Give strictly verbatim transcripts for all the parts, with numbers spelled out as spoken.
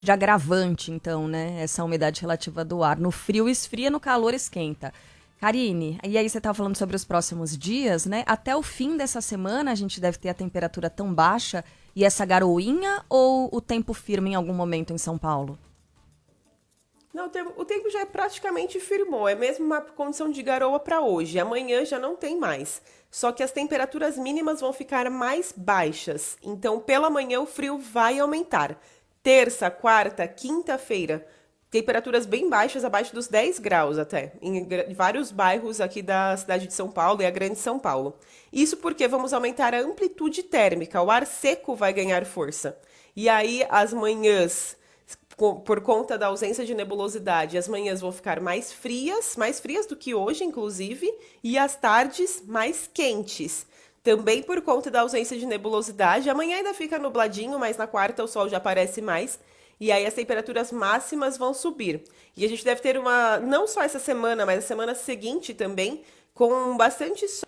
de agravante, então, né? Essa umidade relativa do ar. No frio esfria, no calor esquenta. Karine, e aí você estava falando sobre os próximos dias, né? Até o fim dessa semana a gente deve ter a temperatura tão baixa e essa garoinha ou o tempo firme em algum momento em São Paulo? Não, o tempo já é praticamente firmou, é mesmo uma condição de garoa para hoje. Amanhã já não tem mais. Só que as temperaturas mínimas vão ficar mais baixas. Então, pela manhã o frio vai aumentar. Terça, quarta, quinta-feira, temperaturas bem baixas, abaixo dos dez graus até, em vários bairros aqui da cidade de São Paulo e a Grande São Paulo. Isso porque vamos aumentar a amplitude térmica, o ar seco vai ganhar força. E aí as manhãs, por conta da ausência de nebulosidade, as manhãs vão ficar mais frias, mais frias do que hoje, inclusive, e as tardes mais quentes. Também por conta da ausência de nebulosidade, amanhã ainda fica nubladinho, mas na quarta o sol já aparece mais. E aí as temperaturas máximas vão subir. E a gente deve ter uma, não só essa semana, mas a semana seguinte também, com bastante sol.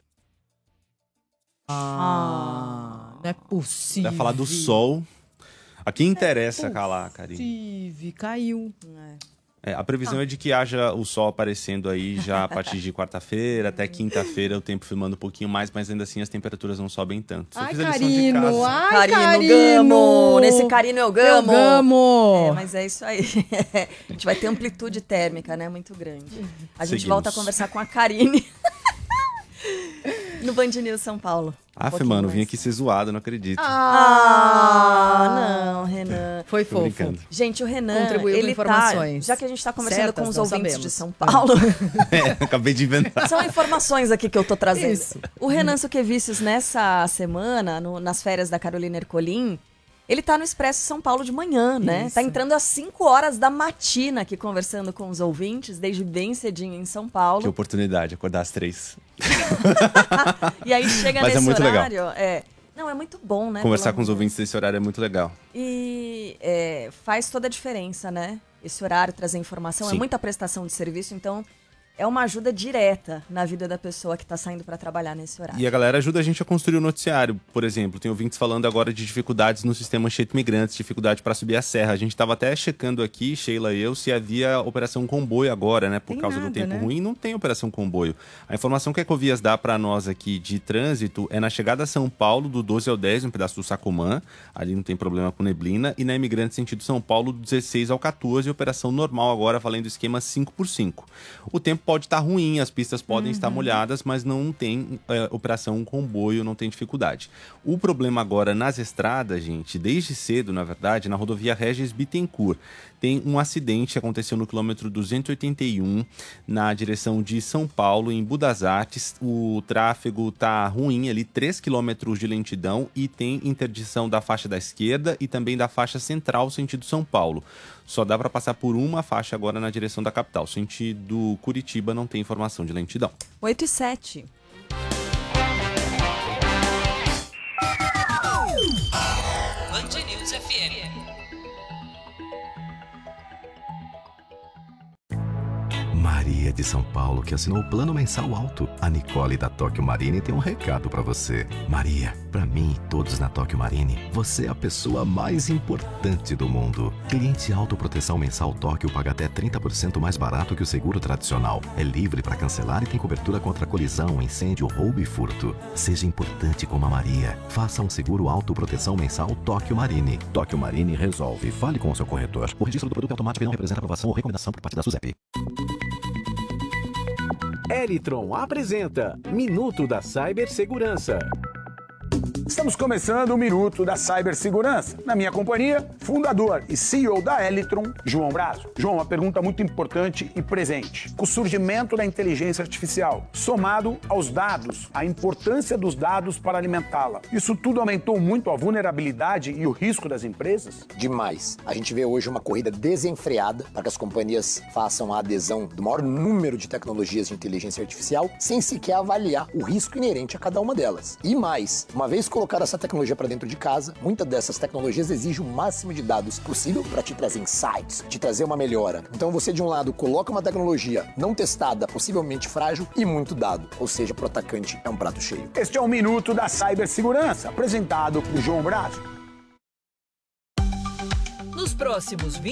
Ah, não é possível. Vai falar do sol. Aqui interessa calar, Karine. Possível, caiu. É. É, a previsão ah. é de que haja o sol aparecendo aí já a partir de quarta-feira até quinta-feira, o tempo filmando um pouquinho mais, mas ainda assim as temperaturas não sobem tanto. Ai, Karino, ai, Karino, Karino. Gamo. Nesse Karino eu gamo. Eu gamo. É, mas é isso aí. A gente vai ter amplitude térmica, né? Muito grande. A gente Seguimos. volta a conversar com a Karine no Band News São Paulo. Ah, um mano, mais. vim aqui ser zoado, não acredito. Ah, não, Renan. Foi Tô fofo. brincando. Gente, o Renan, Contribuiu ele com informações. tá, já que a gente tá conversando Certas, com os nós ouvintes sabemos. de São Paulo, É, acabei de inventar. são informações aqui que eu tô trazendo. Isso. O Renan Suquevicius, nessa semana, no- nas férias da Carolina Ercolim, ele tá no Expresso São Paulo de manhã, né? Isso. Tá entrando às cinco horas da matina aqui conversando com os ouvintes, desde bem cedinho em São Paulo. Que oportunidade, acordar às três. E aí chega Mas é nesse muito legal. horário. É, não, é muito bom, né? Conversar pelo com os amor de ouvintes desse horário é muito legal. E é, faz toda a diferença, né? Esse horário, trazer informação, Sim. é muita prestação de serviço, então é uma ajuda direta na vida da pessoa que está saindo para trabalhar nesse horário. E a galera ajuda a gente a construir o noticiário. Por exemplo, tem ouvintes falando agora de dificuldades no sistema Anchieta Imigrantes, dificuldade para subir a serra. A gente estava até checando aqui, Sheila e eu, se havia operação comboio agora, né? Por Tem causa nada, do tempo né? ruim, não tem operação comboio. A informação que a Ecovias dá para nós aqui de trânsito é na chegada a São Paulo, do doze ao dez, um pedaço do Sacomã, ali não tem problema com neblina, e na Imigrante sentido São Paulo, do dezesseis ao quatorze, operação normal agora, valendo esquema cinco por cinco. O tempo pode estar ruim, as pistas podem estar molhadas, mas não tem é, operação comboio, não tem dificuldade. O problema agora nas estradas, gente, desde cedo, na verdade, na rodovia Regis Bittencourt, tem um acidente que aconteceu no quilômetro duzentos e oitenta e um, na direção de São Paulo, em Budas Artes. O tráfego tá ruim ali, três quilômetros de lentidão, e tem interdição da faixa da esquerda e também da faixa central, sentido São Paulo. Só dá para passar por uma faixa agora na direção da capital. Sentido Curitiba não tem informação de lentidão. oito e sete. Band News F M. Maria de São Paulo, que assinou o plano mensal alto. A Nicole da Tóquio Marine tem um recado pra você. Maria, pra mim e todos na Tóquio Marine, você é a pessoa mais importante do mundo. Cliente autoproteção mensal Tóquio paga até trinta por cento mais barato que o seguro tradicional. É livre para cancelar e tem cobertura contra colisão, incêndio, roubo e furto. Seja importante como a Maria. Faça um seguro autoproteção mensal Tóquio Marine. Tóquio Marine resolve. Fale com o seu corretor. O registro do produto é automático e não representa aprovação ou recomendação por parte da SUSEP. Elitron apresenta Minuto da Cibersegurança. Estamos começando o Minuto da Cibersegurança. Na minha companhia, fundador e C E O da Elitron, João Brazo. João, uma pergunta muito importante e presente. O surgimento da inteligência artificial, somado aos dados, a importância dos dados para alimentá-la. Isso tudo aumentou muito a vulnerabilidade e o risco das empresas? Demais. A gente vê hoje uma corrida desenfreada para que as companhias façam a adesão do maior número de tecnologias de inteligência artificial sem sequer avaliar o risco inerente a cada uma delas. E mais, uma vez colocar essa tecnologia para dentro de casa, muitas dessas tecnologias exigem o máximo de dados possível para te trazer insights, te trazer uma melhora. Então você, de um lado, coloca uma tecnologia não testada, possivelmente frágil e muito dado. Ou seja, para o atacante é um prato cheio. Este é o Minuto da Cibersegurança, apresentado por João Brazo. No Nos próximos